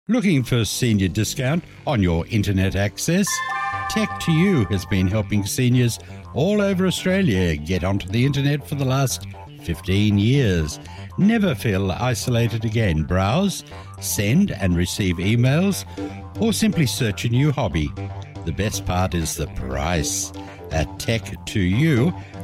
Looking for senior discount on your internet access? Tech2U has been helping seniors all over Australia get onto the internet for the last 15 years. Never feel isolated again. Browse, send and receive emails, or simply search a new hobby. The best part is the price. At Tech2U,